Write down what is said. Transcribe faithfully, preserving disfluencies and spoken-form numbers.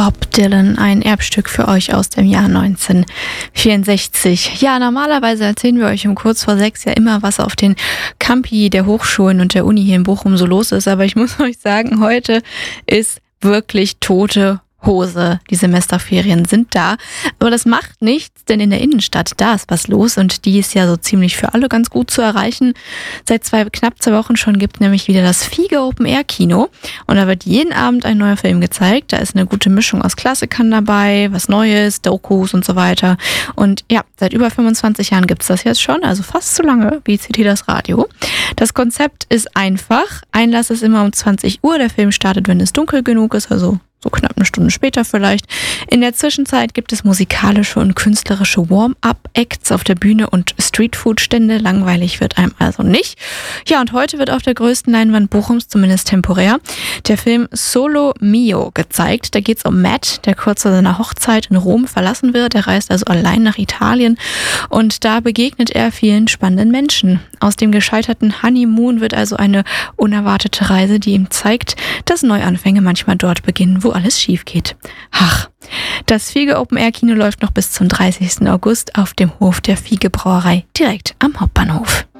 Bob Dylan, ein Erbstück für euch aus dem Jahr neunzehnhundertvierundsechzig. Ja, normalerweise erzählen wir euch um kurz vor sechs ja immer, was auf den Campi der Hochschulen und der Uni hier in Bochum so los ist. Aber ich muss euch sagen, heute ist wirklich tote Hose. Die Semesterferien sind da. Aber das macht nichts, denn in der Innenstadt, da ist was los und die ist ja so ziemlich für alle ganz gut zu erreichen. Seit zwei, knapp zwei Wochen schon gibt nämlich wieder das Fiege Open Air Kino und da wird jeden Abend ein neuer Film gezeigt. Da ist eine gute Mischung aus Klassikern dabei, was Neues, Dokus und so weiter. Und ja, seit über fünfundzwanzig Jahren gibt's das jetzt schon, also fast so lange wie C T das Radio. Das Konzept ist einfach. Einlass ist immer um zwanzig Uhr. Der Film startet, wenn es dunkel genug ist, also so knapp eine Stunde später vielleicht. In der Zwischenzeit gibt es musikalische und künstlerische Warm-up-Acts auf der Bühne und Streetfood-Stände. Langweilig wird einem also nicht. Ja, und heute wird auf der größten Leinwand Bochums, zumindest temporär, der Film Solo Mio gezeigt. Da geht es um Matt, der kurz vor seiner Hochzeit in Rom verlassen wird. Er reist also allein nach Italien und da begegnet er vielen spannenden Menschen. Aus dem gescheiterten Honeymoon wird also eine unerwartete Reise, die ihm zeigt, dass Neuanfänge manchmal dort beginnen, wo alles schief geht. Ach, das Fiege Open Air Kino läuft noch bis zum dreißigsten August auf dem Hof der Fiege Brauerei direkt am Hauptbahnhof.